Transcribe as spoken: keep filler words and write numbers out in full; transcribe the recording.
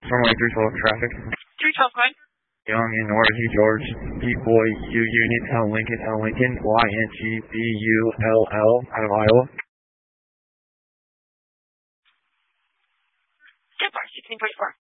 From like three twelve traffic. three twelve, go ahead. Young in North George, P boy, U Union, L Lincoln, L Lincoln, Y N G B U L L out of Iowa. ten four, sixteen forty-four.